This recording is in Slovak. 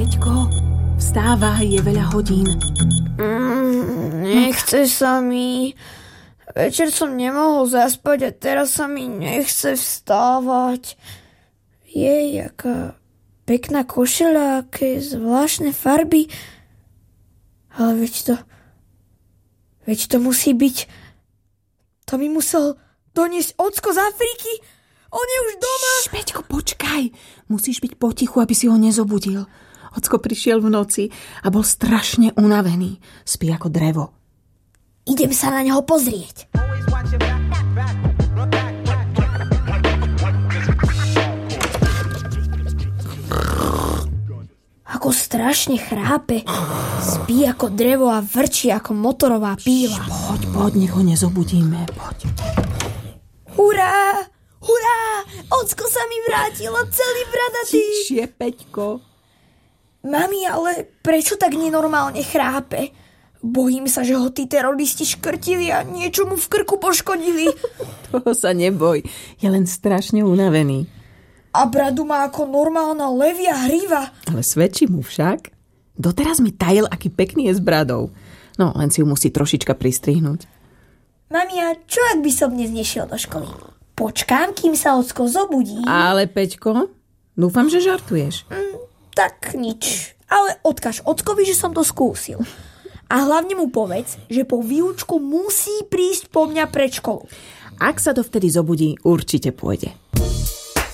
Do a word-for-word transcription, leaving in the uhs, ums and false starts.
Peťko, vstávaj, je veľa hodín. Mm, nechce sa mi. Večer som nemohol zaspať a teraz sa mi nechce vstávať. Jej, aká pekná košeľa, aké zvláštne farby. Ale veď to... Veď to musí byť... To mi musel doniesť ocko z Afriky. On je už doma. Šš, Peťko, počkaj. Musíš byť potichu, aby si ho nezobudil. Ocko prišiel v noci a bol strašne unavený. Spí ako drevo. Idem sa na neho pozrieť. Ako strašne chrápe. Spí ako drevo a vrčí ako motorová píla. Šš, poď, poď, nech ho nezobudíme. Poď. Hurá! Hurá! Ocko sa mi vrátilo celý bradatý. Tišie, Peťko. Mami, ale prečo tak nenormálne chrápe? Bojím sa, že ho tí teroristi škrtili a niečo mu v krku poškodili. Toho sa neboj. Je len strašne unavený. A bradu má ako normálna levia hriva. Ale svedčí mu však. Doteraz mi tajil, aký pekný je s bradou. No, len si ju musí trošička pristrihnúť. Mami, a čo ak by som dnes nešiel do školy? Počkám, kým sa ocko zobudí. Ale Peťko, dúfam, že žartuješ. Mm, tak nič. Ale odkaž ockovi, že som to skúsil. A hlavne mu povedz, že po výučku musí prísť po mňa pred školu. Ak sa to vtedy zobudí, určite pôjde.